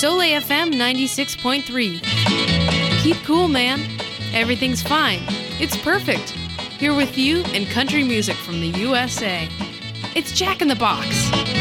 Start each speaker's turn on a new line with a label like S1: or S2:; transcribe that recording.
S1: Soleil FM 96.3. Keep cool, man. Everything's fine. It's perfect. Here with you and country music from the USA. It's Jack in the Box.